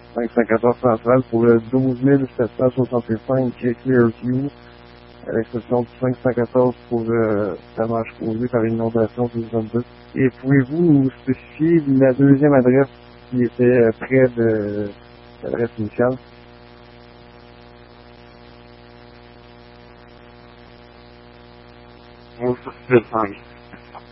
514 centrale pour le 12 765 Clearview, à l'exception du 514 pour dommage causé par l'inondation du 22. Et pouvez-vous nous spécifier la deuxième adresse qui était près de l'adresse initiale? Au 5.